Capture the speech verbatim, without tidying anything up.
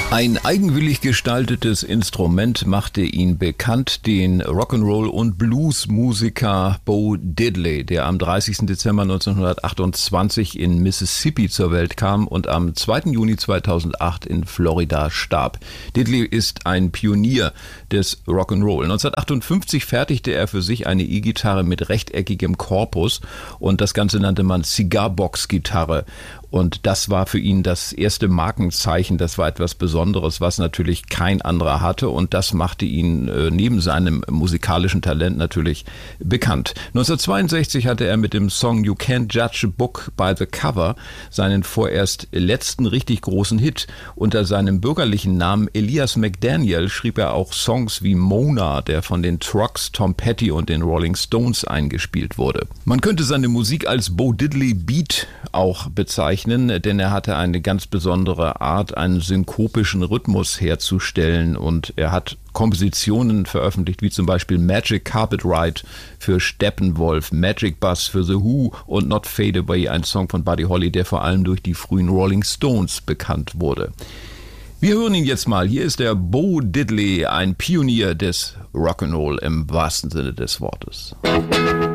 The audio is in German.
Ein eigenwillig gestaltetes Instrument machte ihn bekannt, den Rock'n'Roll- und Blues-Musiker Bo Diddley, der am dreißigsten Dezember neunzehnhundertachtundzwanzig in Mississippi zur Welt kam und am zweiten Juni zweitausendacht in Florida starb. Diddley ist ein Pionier des Rock'n'Roll. neunzehnhundertachtundfünfzig fertigte er für sich eine E-Gitarre mit rechteckigem Korpus und das Ganze nannte man Cigar-Box-Gitarre. Und das war für ihn das erste Markenzeichen, das war etwas Besonderes, was natürlich kein anderer hatte, und das machte ihn äh, neben seinem musikalischen Talent natürlich bekannt. neunzehnhundertzweiundsechzig hatte er mit dem Song You Can't Judge a Book by the Cover seinen vorerst letzten richtig großen Hit. Unter seinem bürgerlichen Namen Elias McDaniel schrieb er auch Songs wie Mona, der von den Trucks, Tom Petty und den Rolling Stones eingespielt wurde. Man könnte seine Musik als Bo Diddley Beat auch bezeichnen, denn er hatte eine ganz besondere Art, einen synkopischen Rhythmus herzustellen, und er hat Kompositionen veröffentlicht, wie zum Beispiel Magic Carpet Ride für Steppenwolf, Magic Bus für The Who und Not Fade Away, ein Song von Buddy Holly, der vor allem durch die frühen Rolling Stones bekannt wurde. Wir hören ihn jetzt mal. Hier ist der Bo Diddley, ein Pionier des Rock'n'Roll im wahrsten Sinne des Wortes.